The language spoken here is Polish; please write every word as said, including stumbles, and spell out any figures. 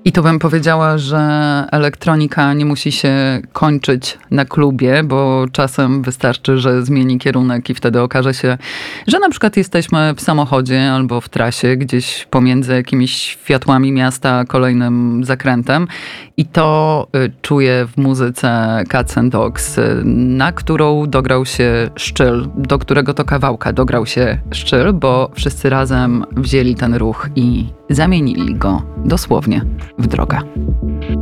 I to bym powiedziała, że elektronika nie musi się kończyć na klubie, bo czasem wystarczy, że zmieni kierunek i wtedy okaże się, że na przykład jesteśmy w samochodzie albo w trasie gdzieś pomiędzy jakimiś światłami miasta a kolejnym zakrętem i to y, czuję w muzyce Cats and Dogs, y, na którą dograł się Szczyl, do którego to kawałka dograł się Szczyl, bo wszyscy razem wzięli ten ruch i zamienili go dosłownie w drogę.